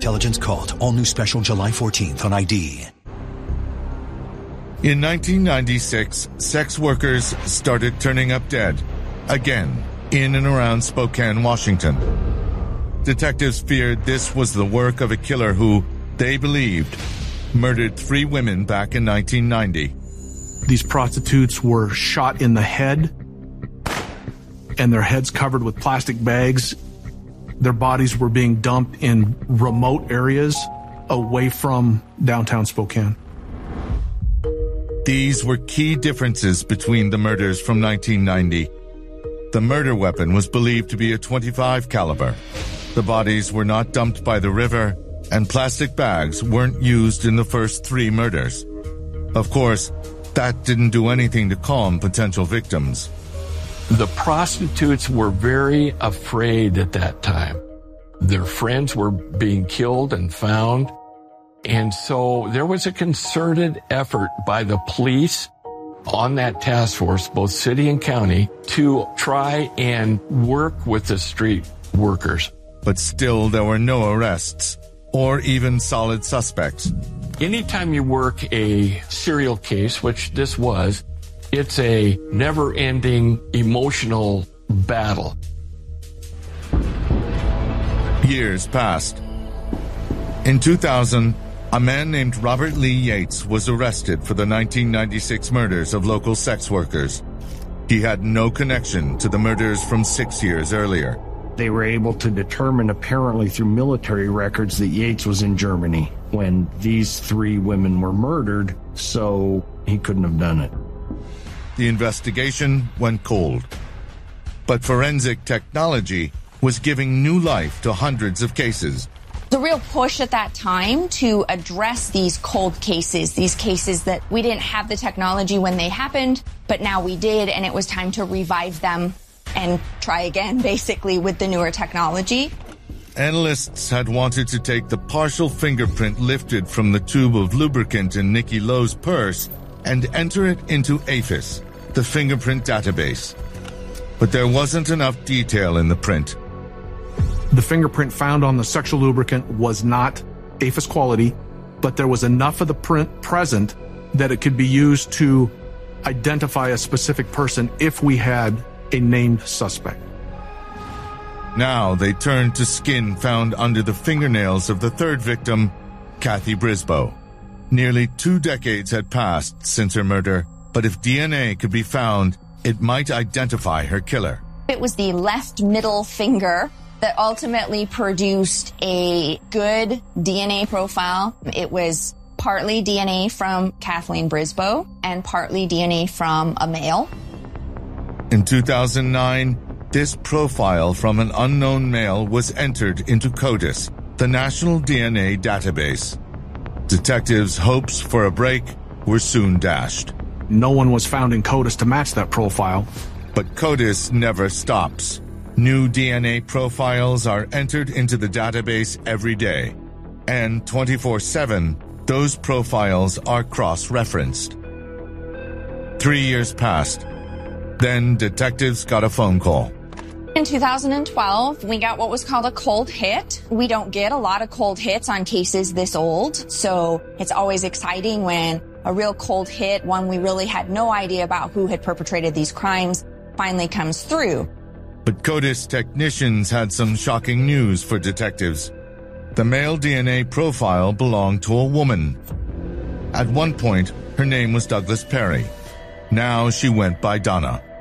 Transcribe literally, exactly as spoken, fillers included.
Intelligence called. All new special July fourteenth on I D. In nineteen ninety-six, sex workers started turning up dead, again, in and around Spokane, Washington. Detectives feared this was the work of a killer who, they believed, murdered three women back in nineteen ninety. These prostitutes were shot in the head, and their heads covered with plastic bags. Their bodies were being dumped in remote areas away from downtown Spokane. These were key differences between the murders from nineteen ninety. The murder weapon was believed to be a twenty-five caliber. The bodies were not dumped by the river, and plastic bags weren't used in the first three murders. Of course, that didn't do anything to calm potential victims. The prostitutes were very afraid at that time. Their friends were being killed and found. And so there was a concerted effort by the police on that task force, both city and county, to try and work with the street workers. But still, there were no arrests or even solid suspects. Anytime you work a serial case, which this was, it's a never-ending emotional battle. Years passed. In two thousand, a man named Robert Lee Yates was arrested for the nineteen ninety-six murders of local sex workers. He had no connection to the murders from six years earlier. They were able to determine, apparently through military records, that Yates was in Germany when these three women were murdered, so he couldn't have done it. The investigation went cold. But forensic technology was giving new life to hundreds of cases. The real push at that time to address these cold cases, these cases that we didn't have the technology when they happened, but now we did, and it was time to revive them and try again, basically, with the newer technology. Analysts had wanted to take the partial fingerprint lifted from the tube of lubricant in Nikki Lowe's purse and enter it into AFIS, the fingerprint database. But there wasn't enough detail in the print. The fingerprint found on the sexual lubricant was not AFIS quality, but there was enough of the print present that it could be used to identify a specific person if we had a named suspect. Now they turned to skin found under the fingernails of the third victim, Kathy Brisboe. Nearly two decades had passed since her murder, but if D N A could be found, it might identify her killer. It was the left middle finger that ultimately produced a good D N A profile. It was partly D N A from Kathleen Brisboe and partly D N A from a male. In two thousand nine, this profile from an unknown male was entered into CODIS, the National D N A Database. Detectives' hopes for a break were soon dashed. No one was found in CODIS to match that profile. But CODIS never stops. New D N A profiles are entered into the database every day. And twenty-four seven, those profiles are cross-referenced. Three years passed. Then detectives got a phone call. In two thousand twelve, we got what was called a cold hit. We don't get a lot of cold hits on cases this old, so it's always exciting when a real cold hit, one we really had no idea about who had perpetrated these crimes, finally comes through. But CODIS technicians had some shocking news for detectives. The male D N A profile belonged to a woman. At one point, her name was Douglas Perry. Now she went by Donna.